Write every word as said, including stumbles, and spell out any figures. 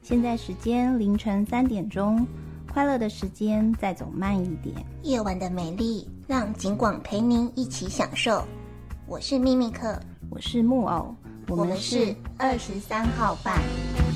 现在时间凌晨三点钟，快乐的时间再走慢一点。 夜晚的美丽，让景广陪您一起享受。我是秘密客， 我是木偶，我们是二十三号半。